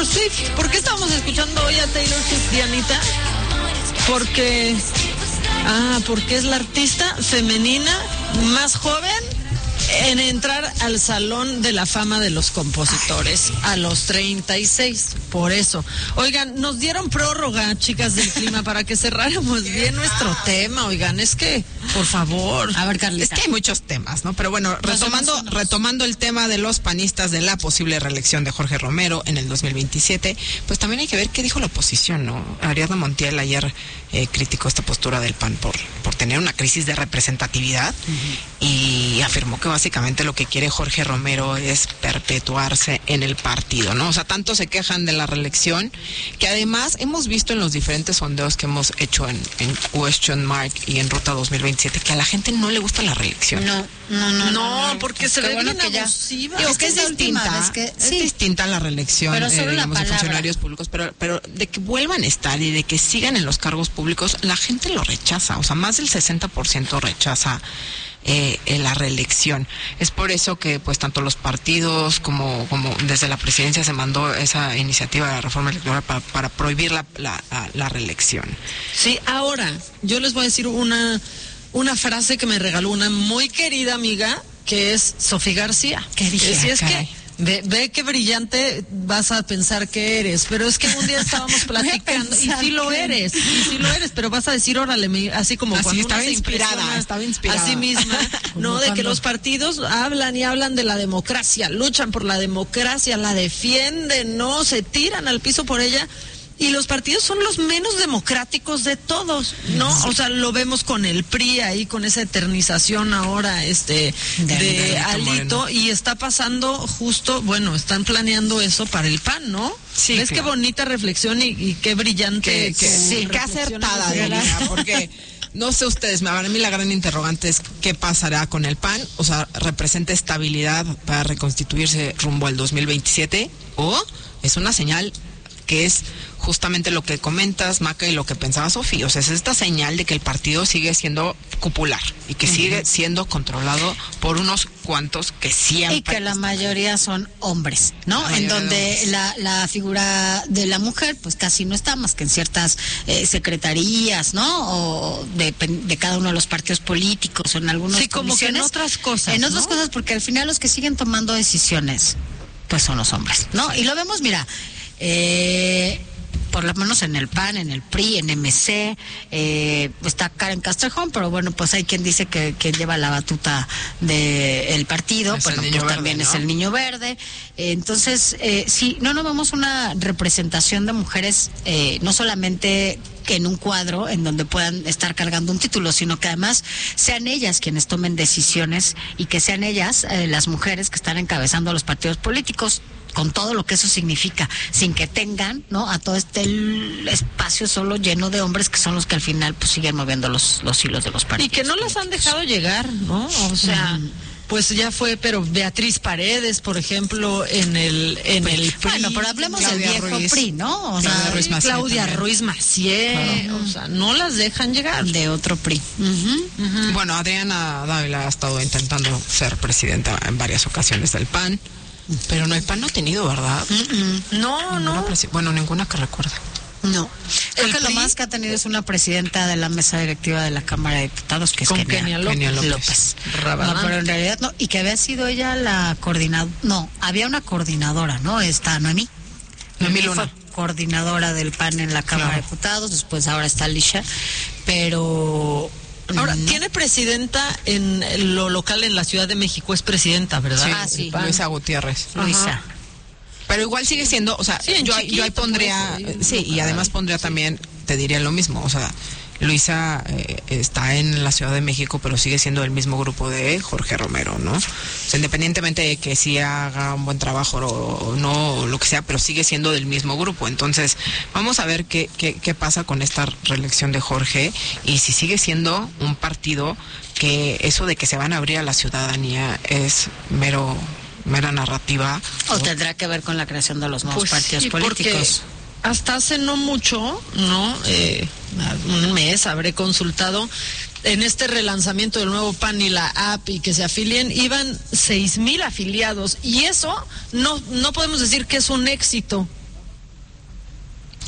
Taylor Swift. ¿Por qué estamos escuchando hoy a Taylor Swift, Dianita? Porque es la artista femenina más joven en entrar al Salón de la Fama de los Compositores a los 36, por eso. Oigan, nos dieron prórroga, chicas del clima, para que cerráramos bien nuestro tema. Oigan, es que, por favor. A ver, Carlita. Es que hay muchos temas, ¿no? Pero bueno, retomando el tema de los panistas de la posible reelección de Jorge Romero en el 2027, pues también hay que ver qué dijo la oposición, ¿no? Ariadna Montiel ayer criticó esta postura del PAN por tener una crisis de representatividad y afirmó que básicamente lo que quiere Jorge Romero es perpetuarse en el partido, ¿no? O sea, tanto se quejan de la reelección que además hemos visto en los diferentes sondeos que hemos hecho en Question Mark y en Ruta 2027 que a la gente no le gusta la reelección. No, porque se ve bien abusiva. Digo, que es distinta, es distinta la reelección, pero solo digamos, de funcionarios públicos, pero de que vuelvan a estar y de que sigan en los cargos públicos, la gente lo rechaza, o sea, más del 60% rechaza la reelección. Es por eso que pues tanto los partidos como desde la presidencia se mandó esa iniciativa de la reforma electoral para prohibir la reelección. Sí, ahora, yo les voy a decir una frase que me regaló una muy querida amiga, que es Sofía García. ¿Qué dije? Si es que ve qué brillante vas a pensar que eres, pero es que un día estábamos platicando y sí lo eres, pero vas a decir, órale, así como así cuando estaba inspirada. A sí misma, no, de que los partidos hablan y hablan de la democracia, luchan por la democracia, la defienden, no se tiran al piso por ella. Y los partidos son los menos democráticos de todos, ¿no? Sí. O sea, lo vemos con el PRI ahí, con esa eternización ahora, de Alito, y está pasando justo, bueno, están planeando eso para el PAN, ¿no? Sí. ¿Ves qué bonita reflexión y qué brillante? Qué acertada, Diana, porque no sé ustedes, para mí la gran interrogante es qué pasará con el PAN, o sea, ¿representa estabilidad para reconstituirse rumbo al 2027? ¿O es una señal que es justamente lo que comentas, Maca, y lo que pensaba Sofía? O sea, es esta señal de que el partido sigue siendo cupular y que sigue siendo controlado por unos cuantos que siempre... Y que la mayoría son hombres, ¿no? En donde la figura de la mujer, pues casi no está más que en ciertas secretarías, ¿no? O de cada uno de los partidos políticos, o en algunos sí, como que en otras cosas, en otras cosas, porque al final los que siguen tomando decisiones, pues son los hombres, ¿no? Y lo vemos, mira... por lo menos en el PAN, en el PRI, en MC, está Karen Castrejón, pero bueno, pues hay quien dice que quien lleva la batuta del partido, es bueno, pues verde, también, ¿no? Es el niño verde. Entonces, sí, no vemos una representación de mujeres, no solamente en un cuadro en donde puedan estar cargando un título, sino que además sean ellas quienes tomen decisiones y que sean ellas, las mujeres que están encabezando los partidos políticos, con todo lo que eso significa, sin que tengan, ¿no?, a todo este espacio solo lleno de hombres que son los que al final pues siguen moviendo los hilos de los partidos. Y que no las han dejado llegar, ¿no? O sea, pues ya fue, pero Beatriz Paredes, por ejemplo, en el PRI. Bueno, pero hablemos del viejo Ruiz, PRI, ¿no? O sea, Claudia Ruiz Massieu, o sea, no las dejan llegar. De otro PRI. Bueno, Adriana Dávila ha estado intentando ser presidenta en varias ocasiones del PAN. Pero no, el PAN no ha tenido, ¿verdad? No. Bueno, ninguna que recuerde. No. Creo que lo más que ha tenido es una presidenta de la mesa directiva de la Cámara de Diputados, que es Kenia López. No, pero en realidad no. Y que había sido ella la coordinadora. No, había una coordinadora, ¿no? Noemí Luna. Fue coordinadora del PAN en la Cámara de Diputados, después ahora está Alicia. Pero... Ahora, tiene presidenta en lo local en la Ciudad de México, es presidenta, ¿verdad? Sí. Luisa Gutiérrez. Luisa. Pero igual sigue siendo, o sea, sí, yo ahí pondría, y además pondría también, te diría lo mismo, o sea, Luisa está en la Ciudad de México, pero sigue siendo el mismo grupo de Jorge Romero, ¿no? O sea, independientemente de que sí haga un buen trabajo o no, lo que sea, pero sigue siendo del mismo grupo. Entonces, vamos a ver qué pasa con esta reelección de Jorge y si sigue siendo un partido que eso de que se van a abrir a la ciudadanía es mera narrativa. O tendrá que ver con la creación de los nuevos partidos políticos. Hasta hace no mucho, ¿no? Un mes habré consultado en este relanzamiento del nuevo PAN y la app y que se afilien, iban 6,000 afiliados y eso no podemos decir que es un éxito.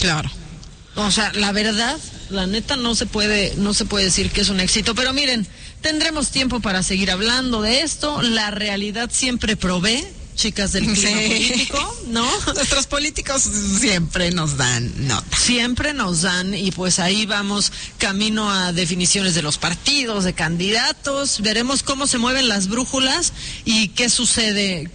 Claro. O sea, la verdad, la neta no se puede decir que es un éxito, pero miren, tendremos tiempo para seguir hablando de esto. La realidad siempre provee, chicas del clima político, ¿no? Nuestros políticos siempre nos dan nota. Siempre nos dan, y pues ahí vamos camino a definiciones de los partidos, de candidatos. Veremos cómo se mueven las brújulas y qué sucede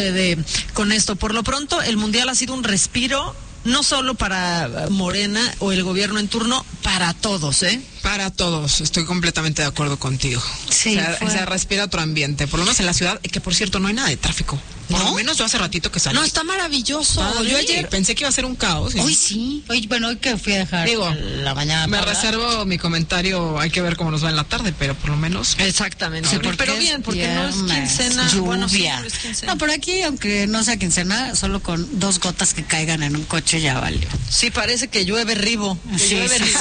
con esto. Por lo pronto, el Mundial ha sido un respiro, no solo para Morena o el gobierno en turno, para todos, ¿eh? Para todos, estoy completamente de acuerdo contigo. Sí, se respira otro ambiente, por lo menos en la ciudad, que por cierto no hay nada de tráfico. Por lo menos yo hace ratito que salí. No, está maravilloso. Yo ayer pensé que iba a ser un caos. Hoy sí. Hoy que fui a dejar la mañana. Me reservo mi comentario, hay que ver cómo nos va en la tarde, pero por lo menos. Exactamente. Sí, pero bien, porque no es quincena. Lluvia. Bueno, sí, es quincena. No, pero aquí, aunque no sea quincena, solo con 2 gotas que caigan en un coche ya valió. Sí, parece que llueve ribo. Sí.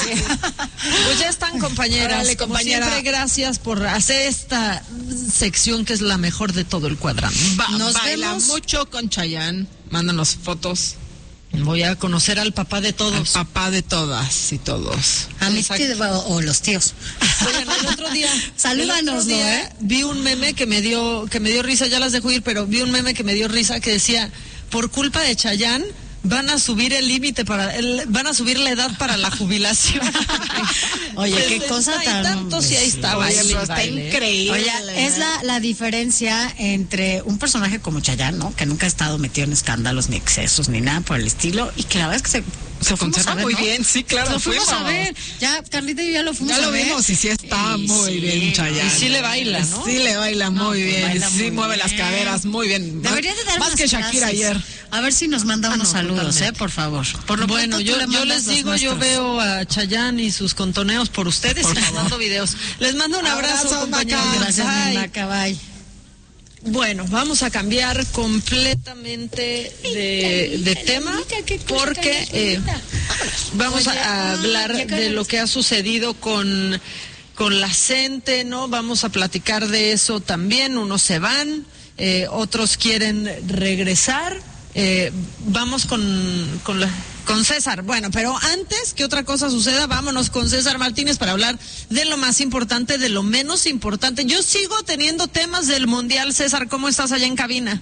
Pues ya están, compañeras. Órale, compañera. Como siempre, gracias por hacer esta sección que es la mejor de todo el cuadrante. Nos baila mucho con Chayanne. Mándanos fotos. Voy a conocer al papá de todos. Al papá de todas y todos. A mis tíos o los tíos. Oigan, el otro día. Salúdanos, ¿no? Vi un meme que me dio risa, ya las dejo ir, pero vi un meme que me dio risa que decía: por culpa de Chayanne van a subir el límite van a subir la edad para la jubilación. Oye, pues qué cosa tan... tanto sí, ahí está. Oye, pero está increíble. Oye, es la diferencia entre un personaje como Chayanne, ¿no? Que nunca ha estado metido en escándalos, ni excesos, ni nada por el estilo, y que la verdad es que se conserva muy bien, sí, claro. Lo fuimos a ver. Ya, Carlita y yo ya lo fuimos a ver. Ya lo vimos y sí está muy bien, Chayanne. Y sí le baila, ¿no? Sí le baila muy bien. Baila Sí muy mueve bien. las caderas muy bien. Debería de dar más que Shakira clases. ayer. A ver si nos manda unos saludos, totalmente. por favor. Por lo Bueno, pronto, yo tú le mandas les los digo, yo nuestros. veo a Chayanne y sus contoneos por ustedes y les mando videos. Les mando un abrazo, Abrazos, compañeros. Maca. Gracias, Bye. mi Maca, bye. Bueno, vamos a cambiar completamente de tema porque vamos a hablar de lo que ha sucedido con la gente, ¿no? Vamos a platicar de eso también. Unos se van, otros quieren regresar. Vamos con César. Bueno, pero antes que otra cosa suceda, vámonos con César Martínez para hablar de lo más importante, de lo menos importante. Yo sigo teniendo temas del Mundial. César, ¿cómo estás allá en cabina?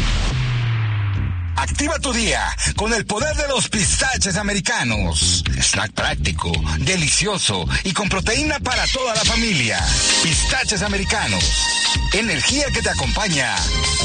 Activa tu día con el poder de los pistaches americanos. Snack práctico, delicioso y con proteína para toda la familia. Pistaches americanos. Energía que te acompaña.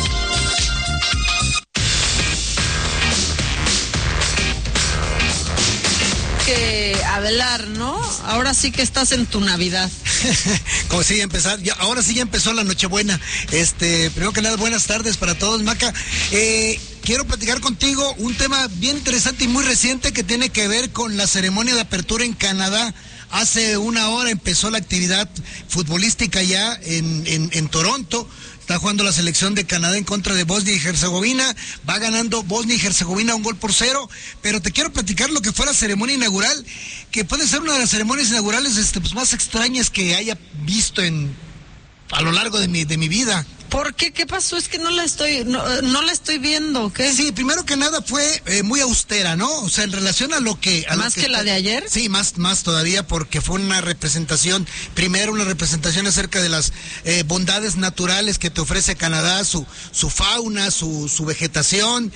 Que hablar, ¿no? Ahora sí que estás en tu Navidad. Como si ahora sí ya empezó la Nochebuena. Primero que nada, buenas tardes para todos, Maca. Quiero platicar contigo un tema bien interesante y muy reciente que tiene que ver con la ceremonia de apertura en Canadá. Hace una hora empezó la actividad futbolística ya en Toronto. Está jugando la selección de Canadá en contra de Bosnia y Herzegovina. Va ganando Bosnia y Herzegovina 1-0. Pero te quiero platicar lo que fue la ceremonia inaugural, que puede ser una de las ceremonias inaugurales pues más extrañas que haya visto a lo largo de mi vida. ¿Por qué? ¿Qué pasó? Es que no la estoy viendo, ¿qué? Sí, primero que nada fue muy austera, ¿no? O sea, en relación a lo que... ¿Más que la de ayer? Sí, más todavía, porque fue una representación acerca de las bondades naturales que te ofrece Canadá, su fauna, su vegetación,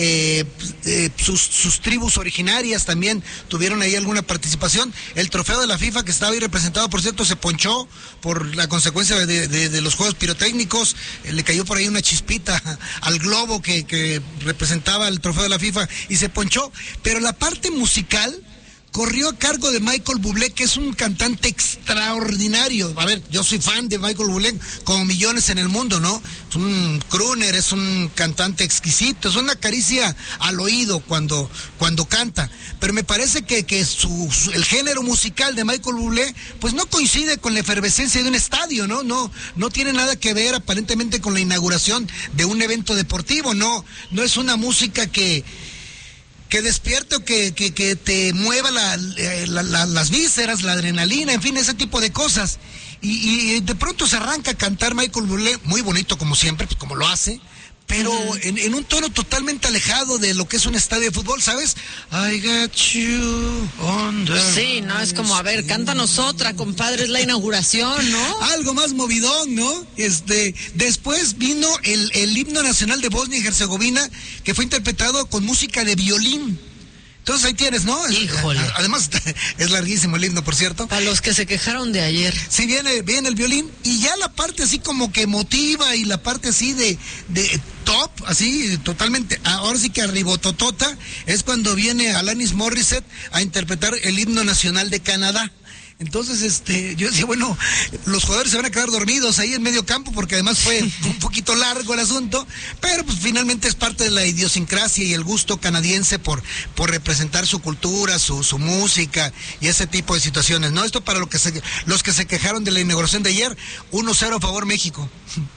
sus tribus originarias también tuvieron ahí alguna participación. El trofeo de la FIFA que estaba ahí representado, por cierto, se ponchó por la consecuencia de los juegos pirotécnicos. Le cayó por ahí una chispita al globo que representaba el trofeo de la FIFA y se ponchó, pero la parte musical corrió a cargo de Michael Bublé, que es un cantante extraordinario. A ver, yo soy fan de Michael Bublé, como millones en el mundo, ¿no? Es un crooner, es un cantante exquisito, es una caricia al oído cuando canta. Pero me parece que el género musical de Michael Bublé, pues no coincide con la efervescencia de un estadio, ¿no? No tiene nada que ver aparentemente con la inauguración de un evento deportivo, no es una música que despierte o que te mueva las vísceras, la adrenalina, en fin, ese tipo de cosas. Y de pronto se arranca a cantar Michael Bublé, muy bonito como siempre, pues como lo hace, pero en un tono totalmente alejado de lo que es un estadio de fútbol, ¿sabes? I got you on the Sí, no, es como, a ver, cántanos otra, compadre, es la inauguración, ¿no? Algo más movidón, ¿no? Después vino el himno nacional de Bosnia y Herzegovina, que fue interpretado con música de violín. Entonces ahí tienes, ¿no? Híjole. Además, es larguísimo el himno, por cierto. Para los que se quejaron de ayer. Sí, viene el violín, y ya la parte así como que emotiva, y la parte así de top, así totalmente, ahora sí que arribototota, es cuando viene Alanis Morissette a interpretar el himno nacional de Canadá. Entonces, yo decía, bueno, los jugadores se van a quedar dormidos ahí en medio campo, porque además fue un poquito largo el asunto, pero pues finalmente es parte de la idiosincrasia y el gusto canadiense por representar su cultura, su música y ese tipo de situaciones, ¿no? Esto para los que se quejaron de la inauguración de ayer, 1-0 a favor México.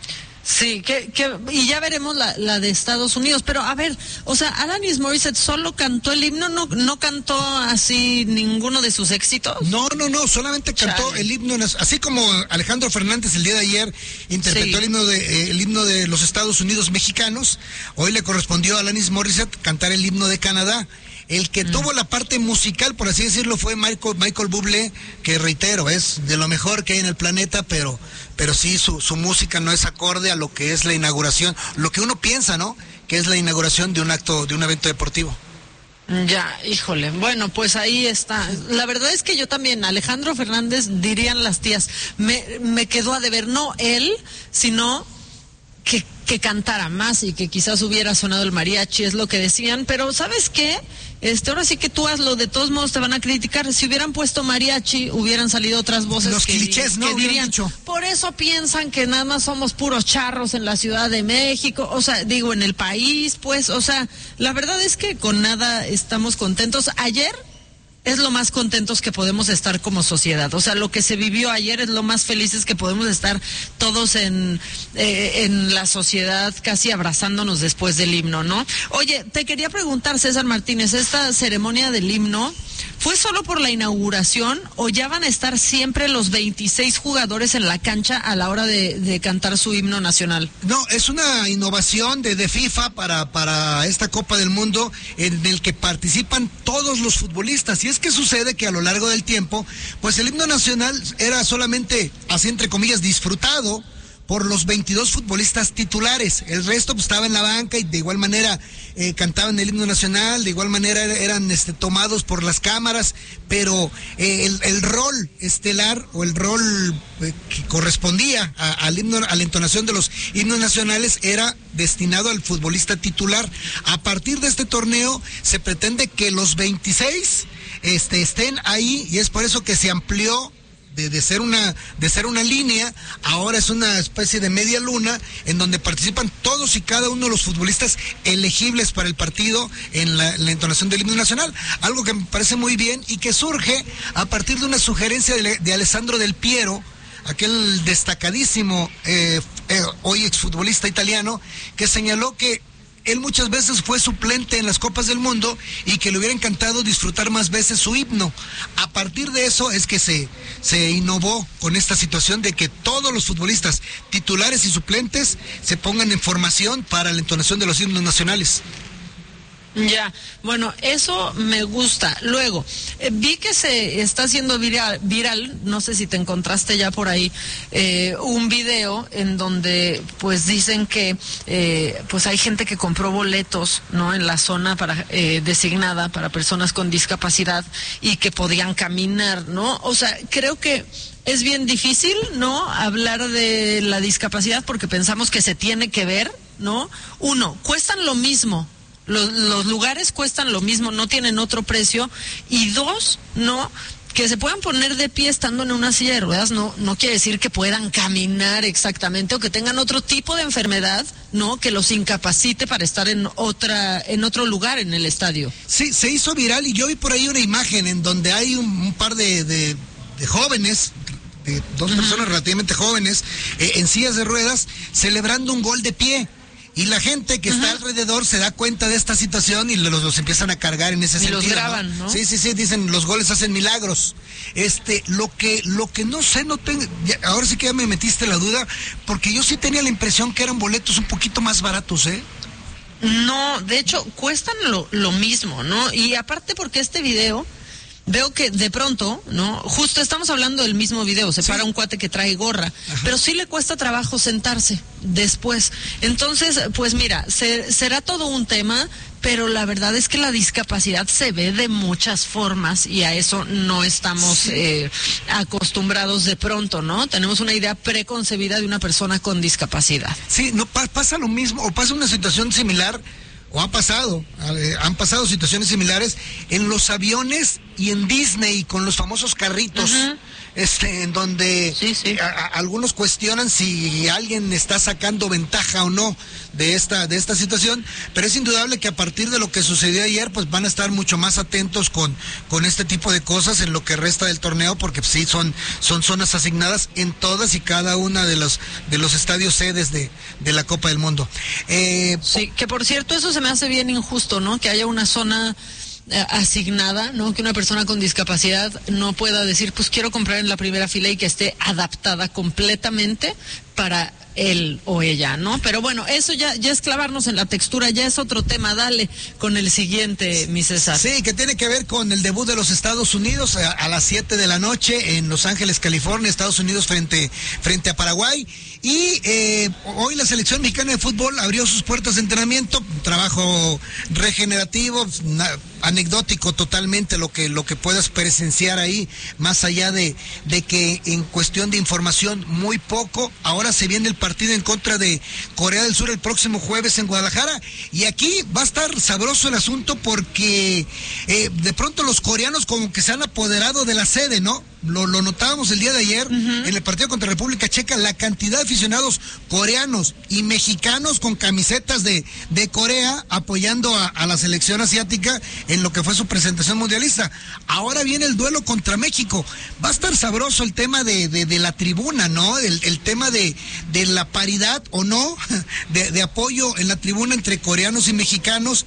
Sí, y ya veremos la de Estados Unidos, pero a ver, o sea, Alanis Morissette solo cantó el himno, no cantó así ninguno de sus éxitos. No, solamente cantó el himno, así como Alejandro Fernández el día de ayer interpretó el himno de los Estados Unidos mexicanos, hoy le correspondió a Alanis Morissette cantar el himno de Canadá. El que tuvo la parte musical, por así decirlo, fue Michael Bublé, que reitero, es de lo mejor que hay en el planeta, pero sí su música no es acorde a lo que es la inauguración, lo que uno piensa, ¿no? Que es la inauguración de un evento deportivo. Ya, híjole, bueno, pues ahí está. La verdad es que yo también, Alejandro Fernández, dirían las tías, me quedó a deber, no él, sino que cantara más y que quizás hubiera sonado el mariachi, es lo que decían, pero ¿sabes qué? Ahora sí que tú hazlo, de todos modos te van a criticar. Si hubieran puesto mariachi, hubieran salido otras voces. Los clichés, ¿no? Que dirían, por eso piensan que nada más somos puros charros en la Ciudad de México, o sea, digo, en el país, pues, o sea, la verdad es que con nada estamos contentos. Ayer es lo más contentos que podemos estar como sociedad. O sea, lo que se vivió ayer es lo más felices que podemos estar todos en la sociedad, casi abrazándonos después del himno, ¿no? Oye, te quería preguntar, César Martínez, ¿esta ceremonia del himno fue solo por la inauguración o ya van a estar siempre los 26 jugadores en la cancha a la hora de cantar su himno nacional? No, es una innovación de FIFA para esta Copa del Mundo en el que participan todos los futbolistas. Y es que sucede que a lo largo del tiempo, pues el himno nacional era solamente, así entre comillas, disfrutado por los 22 futbolistas titulares. El resto pues, estaba en la banca y de igual manera cantaban el himno nacional, de igual manera eran tomados por las cámaras, pero el rol estelar o el rol que correspondía al himno, a la entonación de los himnos nacionales era destinado al futbolista titular. A partir de este torneo se pretende que los 26 estén ahí, y es por eso que se amplió de ser una línea, ahora es una especie de media luna en donde participan todos y cada uno de los futbolistas elegibles para el partido en la entonación del himno nacional, algo que me parece muy bien y que surge a partir de una sugerencia de Alessandro Del Piero, aquel destacadísimo hoy exfutbolista italiano, que señaló que él muchas veces fue suplente en las Copas del Mundo y que le hubiera encantado disfrutar más veces su himno. A partir de eso es que se innovó con esta situación de que todos los futbolistas titulares y suplentes se pongan en formación para la entonación de los himnos nacionales. Ya, bueno, eso me gusta. Luego, vi que se está haciendo viral, no sé si te encontraste ya por ahí, un video en donde pues dicen que pues hay gente que compró boletos, ¿no? En la zona designada para personas con discapacidad y que podían caminar, ¿no? O sea, creo que es bien difícil, ¿no? Hablar de la discapacidad porque pensamos que se tiene que ver, ¿no? Uno, cuestan lo mismo. Los lugares cuestan lo mismo, no tienen otro precio. Y dos, no, que se puedan poner de pie estando en una silla de ruedas no quiere decir que puedan caminar exactamente o que tengan otro tipo de enfermedad, no, que los incapacite para estar en otro lugar en el estadio. Sí, se hizo viral y yo vi por ahí una imagen en donde hay un par de jóvenes, dos personas relativamente jóvenes, en sillas de ruedas, celebrando un gol de pie. Y la gente que está alrededor se da cuenta de esta situación y los empiezan a cargar en ese sentido. Y los graban, ¿no? Sí, dicen, los goles hacen milagros. Lo que no sé, ahora sí que ya me metiste la duda, porque yo sí tenía la impresión que eran boletos un poquito más baratos, ¿eh? No, de hecho, cuestan lo mismo, ¿no? Y aparte porque este video, veo que de pronto, ¿no? Justo estamos hablando del mismo video, se para un cuate que trae gorra, pero sí le cuesta trabajo sentarse después. Entonces, pues mira, será todo un tema, pero la verdad es que la discapacidad se ve de muchas formas y a eso no estamos acostumbrados de pronto, ¿no? Tenemos una idea preconcebida de una persona con discapacidad. Sí, no pasa lo mismo, o pasa una situación similar, o han pasado situaciones similares en los aviones y en Disney con los famosos carritos. En donde algunos cuestionan si alguien está sacando ventaja o no de esta situación, pero es indudable que a partir de lo que sucedió ayer, pues van a estar mucho más atentos con este tipo de cosas en lo que resta del torneo, porque sí son zonas asignadas en todas y cada una de los estadios sedes de la Copa del Mundo. Sí, que por cierto eso se me hace bien injusto, ¿no? Que haya una zona asignada, ¿no? Que una persona con discapacidad no pueda decir, pues quiero comprar en la primera fila y que esté adaptada completamente para él o ella, ¿no? Pero bueno, eso ya es clavarnos en la textura, ya es otro tema. Dale con el siguiente, mi César. Sí, que tiene que ver con el debut de los Estados Unidos a las 7 de la noche en Los Ángeles, California, Estados Unidos frente a Paraguay. Y hoy la selección mexicana de fútbol abrió sus puertas de entrenamiento, un trabajo regenerativo, anecdótico totalmente lo que puedas presenciar ahí, más allá de que en cuestión de información muy poco. Ahora se viene el partido en contra de Corea del Sur el próximo jueves en Guadalajara, y aquí va a estar sabroso el asunto porque de pronto los coreanos como que se han apoderado de la sede, ¿no? Lo notábamos el día de ayer en el partido contra República Checa, la cantidad de aficionados coreanos y mexicanos con camisetas de Corea apoyando a la selección asiática en lo que fue su presentación mundialista. Ahora viene el duelo contra México. Va a estar sabroso el tema de la tribuna, ¿no? El tema de la paridad o no de apoyo en la tribuna entre coreanos y mexicanos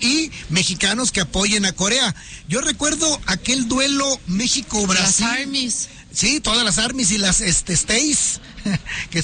que apoyen a Corea. Yo recuerdo aquel duelo México-Brasil. Las Armies. Sí, todas las Armies y las Stays que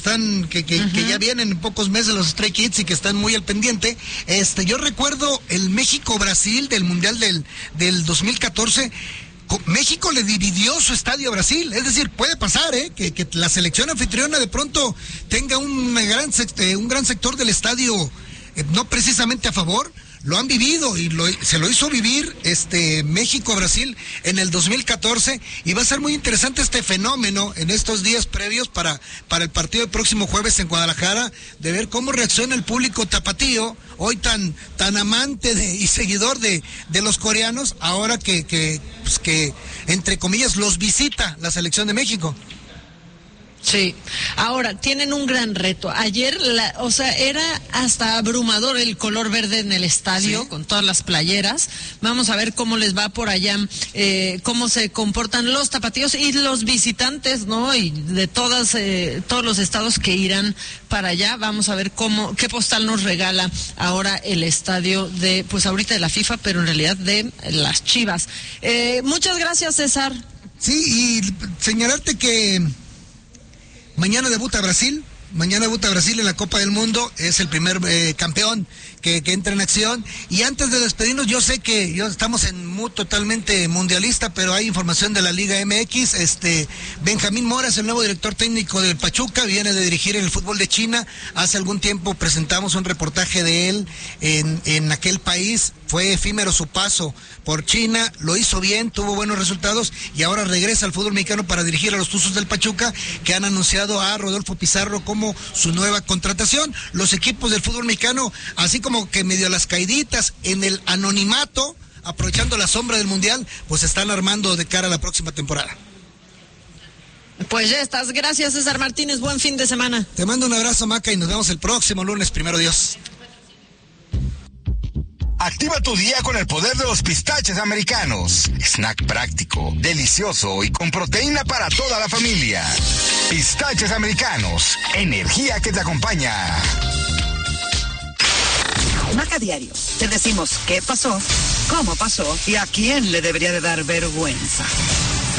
ya vienen en pocos meses, los Stray Kids, y que están muy al pendiente. Yo recuerdo el México-Brasil del Mundial del 2014. México le dividió su estadio a Brasil, es decir, puede pasar que la selección anfitriona de pronto tenga un gran sector del estadio no precisamente a favor. Lo han vivido y se lo hizo vivir México a Brasil en el 2014, y va a ser muy interesante este fenómeno en estos días previos para el partido del próximo jueves en Guadalajara, de ver cómo reacciona el público tapatío, hoy tan amante y seguidor de los coreanos, ahora que entre comillas los visita la selección de México. Sí, ahora tienen un gran reto. Ayer, era hasta abrumador el color verde en el estadio, con todas las playeras. Vamos a ver cómo les va por allá, cómo se comportan los tapatíos y los visitantes, ¿no? Y de todos los estados que irán para allá. Vamos a ver qué postal nos regala ahora el estadio pues ahorita de la FIFA, pero en realidad de las Chivas. Muchas gracias, César. Sí, y señalarte que mañana debuta Brasil en la Copa del Mundo, es el primer campeón que entra en acción. Y antes de despedirnos, yo sé que estamos en mood totalmente mundialista, pero hay información de la Liga MX. Benjamín Mora es el nuevo director técnico del Pachuca, viene de dirigir en el fútbol de China. Hace algún tiempo presentamos un reportaje de él en aquel país. Fue efímero su paso por China, lo hizo bien, tuvo buenos resultados, y ahora regresa al fútbol mexicano para dirigir a los Tuzos del Pachuca, que han anunciado a Rodolfo Pizarro como su nueva contratación. Los equipos del fútbol mexicano, así como que medio las caiditas en el anonimato, aprovechando la sombra del Mundial, pues se están armando de cara a la próxima temporada. Pues ya estás. Gracias, César Martínez. Buen fin de semana. Te mando un abrazo, Maca, y nos vemos el próximo lunes, primero Dios. Activa tu día con el poder de los pistaches americanos. Snack práctico, delicioso y con proteína para toda la familia. Pistaches americanos, energía que te acompaña. Marca Diario. Te decimos qué pasó, cómo pasó y a quién le debería de dar vergüenza.